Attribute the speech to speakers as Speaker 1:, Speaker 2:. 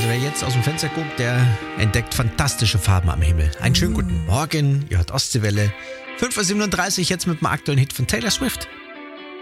Speaker 1: Also wer jetzt aus dem Fenster guckt, der entdeckt fantastische Farben am Himmel. Einen schönen guten Morgen, ihr hört Ostseewelle. 5.37 Uhr jetzt mit dem aktuellen Hit von Taylor Swift.